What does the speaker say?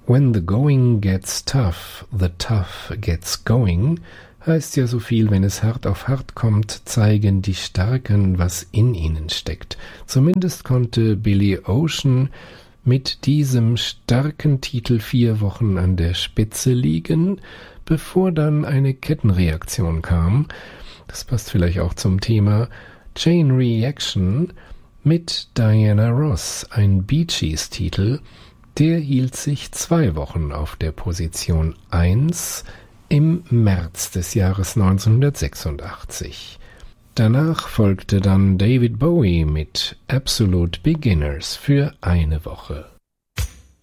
When the going gets tough, the tough gets going, heißt ja so viel, wenn es hart auf hart kommt, zeigen die Starken, was in ihnen steckt. Zumindest konnte Billy Ocean mit diesem starken Titel 4 Wochen an der Spitze liegen, bevor dann eine Kettenreaktion kam. Das passt vielleicht auch zum Thema Chain Reaction mit Diana Ross, ein Bee Gees-Titel. Der hielt sich 2 Wochen auf der Position 1 im März des Jahres 1986. Danach folgte dann David Bowie mit Absolute Beginners für 1 Woche.